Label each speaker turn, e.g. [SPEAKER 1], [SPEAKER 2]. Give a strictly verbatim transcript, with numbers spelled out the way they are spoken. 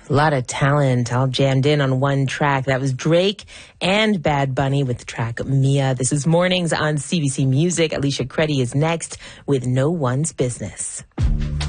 [SPEAKER 1] A lot of talent all jammed in on one track. That was Drake and Bad Bunny with the track Mia. This is Mornings on C B C Music. Alicia Creddy is next with No One's Business.